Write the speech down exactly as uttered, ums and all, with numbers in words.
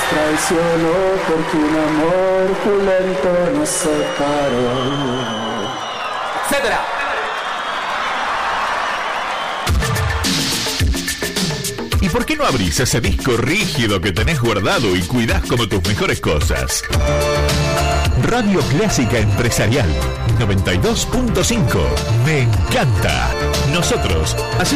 traicionó porque un amor opulento nos separó. Etcétera. ¿Y por qué no abrís ese disco rígido que tenés guardado y cuidás como tus mejores cosas? Radio Clásica Empresarial noventa y dos punto cinco. Me encanta. Nosotros hacemos